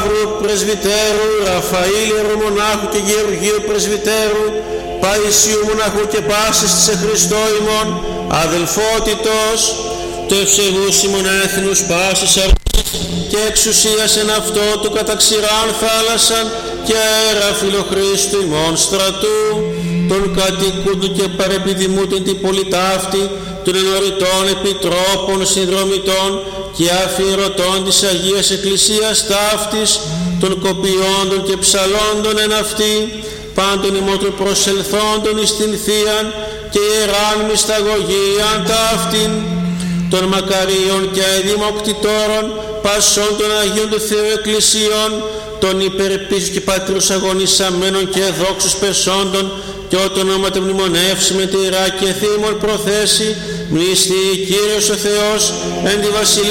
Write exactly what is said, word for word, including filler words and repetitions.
Σταύρου Πρεσβυτέρου, Ραφαήλ Ιερομονάχου και Γεωργίου Πρεσβυτέρου, Παϊσίου Μοναχού και πάσης της εχριστό ημών αδελφότητος, το ευσεβούς ημών έθνους πάσης αρχής και εξουσίας εν αυτό του καταξηράν θάλασσαν και αέρα φιλοχρήστου ημών στρατού, των κατοικούντου και παρεπιδημούτην την πολιτάφτη, των ενωριτών επιτρόπων συνδρομητών και αφιερωτών της Αγίας Εκκλησίας ταύτης, των κοπιόντων και ψαλόντων εν αυτή, πάντων ημών των προσελθόντων εις την Θείαν και ιεράν μυσταγωγίαν ταύτην, των μακαρίων και αεδημοκτητόρων πασών των Αγίων του Θεού Εκκλησίων, των υπερπίσους και πατρούς αγωνισαμένων και δόξους πεσόντων και ό,το ονόματα μνημονεύσει με τη Ιερά και θύμων προθέσει, μνηστεί Κύριος ο Θεός εν τη βασιλεία